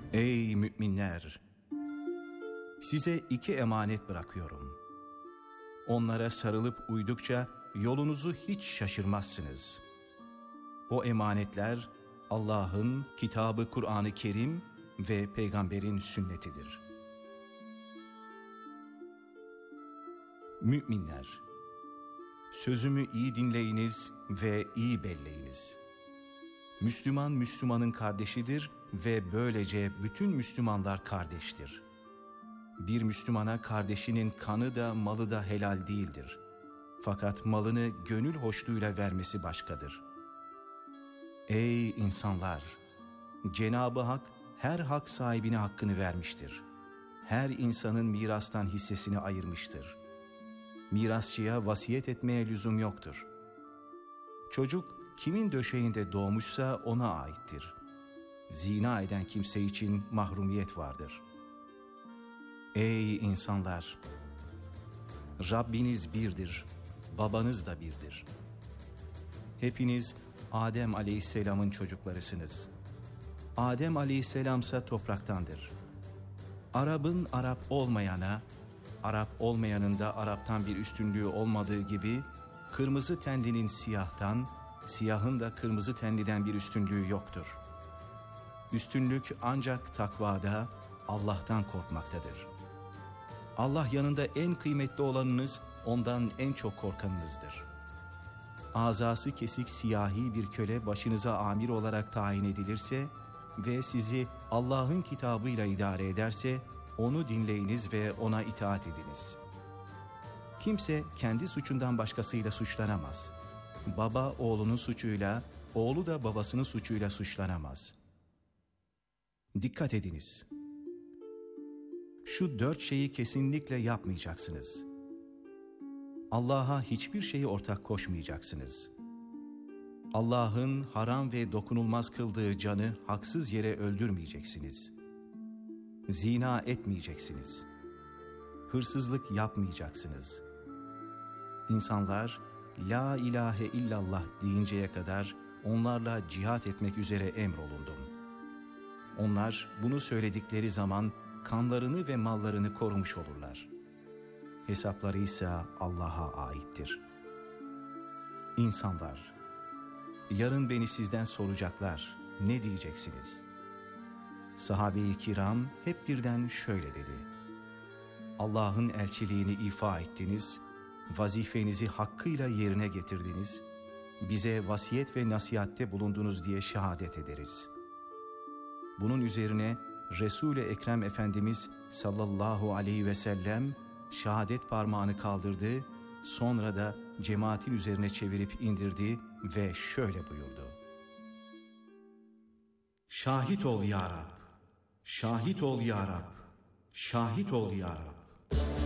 Ey müminler! Size 2 emanet bırakıyorum. Onlara sarılıp uydukça yolunuzu hiç şaşırmazsınız. O emanetler Allah'ın kitabı Kur'an-ı Kerim ve peygamberin sünnetidir. Müminler! Sözümü iyi dinleyiniz ve iyi belleyiniz. Müslüman Müslümanın kardeşidir ve böylece bütün Müslümanlar kardeştir. Bir Müslümana kardeşinin kanı da malı da helal değildir. Fakat malını gönül hoşluğuyla vermesi başkadır. Ey insanlar! Cenab-ı Hak her hak sahibine hakkını vermiştir. Her insanın mirastan hissesini ayırmıştır. Mirasçıya vasiyet etmeye lüzum yoktur. Çocuk kimin döşeğinde doğmuşsa ona aittir. Zina eden kimse için mahrumiyet vardır. Ey insanlar! Rabbiniz birdir, babanız da birdir. Hepiniz Adem Aleyhisselam'ın çocuklarısınız. Adem Aleyhisselam'sa topraktandır. Arap'ın Arap olmayana, Arap olmayanın da Arap'tan bir üstünlüğü olmadığı gibi, kırmızı tenlinin siyahtan, siyahın da kırmızı tenliden bir üstünlüğü yoktur. Üstünlük ancak takvada, Allah'tan korkmaktadır. Allah yanında en kıymetli olanınız, ondan en çok korkanınızdır. Azası kesik siyahi bir köle başınıza amir olarak tayin edilirse ve sizi Allah'ın kitabıyla idare ederse, onu dinleyiniz ve ona itaat ediniz. Kimse kendi suçundan başkasıyla suçlanamaz. Baba oğlunun suçuyla, oğlu da babasının suçuyla suçlanamaz. Dikkat ediniz. Şu 4 şeyi kesinlikle yapmayacaksınız. Allah'a hiçbir şeyi ortak koşmayacaksınız. Allah'ın haram ve dokunulmaz kıldığı canı haksız yere öldürmeyeceksiniz. Zina etmeyeceksiniz. Hırsızlık yapmayacaksınız. İnsanlar La ilahe illallah deyinceye kadar onlarla cihat etmek üzere emrolundum. Onlar bunu söyledikleri zaman kanlarını ve mallarını korumuş olurlar. Hesapları ise Allah'a aittir. İnsanlar, yarın beni sizden soracaklar, ne diyeceksiniz? Sahabe-i kiram hep birden şöyle dedi: Allah'ın elçiliğini ifa ettiniz, vazifenizi hakkıyla yerine getirdiniz, bize vasiyet ve nasihatte bulundunuz diye şehadet ederiz. Bunun üzerine Resul-i Ekrem Efendimiz sallallahu aleyhi ve sellem şehadet parmağını kaldırdı, sonra da cemaatin üzerine çevirip indirdi ve şöyle buyurdu: Şahit ol ya Rab, şahit ol ya Rab, şahit ol ya Rab.